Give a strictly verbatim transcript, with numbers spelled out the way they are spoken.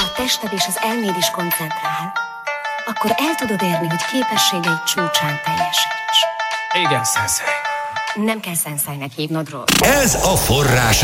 a tested és az elméd is koncentrál, akkor el tudod érni, hogy képességeid csúcsán teljesíts. Igen, szenszei. Nem kell szenszeinek hívnod, Rob. Ez a Forrás